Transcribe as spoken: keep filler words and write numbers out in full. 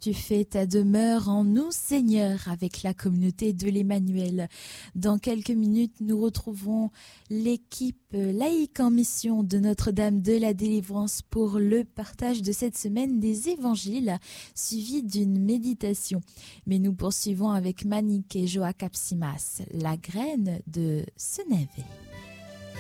tu fais ta demeure en nous, Seigneur, avec la communauté de l'Emmanuel. Dans quelques minutes, nous retrouvons l'équipe laïque en mission de Notre-Dame de la Délivrance pour le partage de cette semaine des évangiles, suivi d'une méditation. Mais nous poursuivons avec Manique et Joa Capsimas, la graine de Senevé.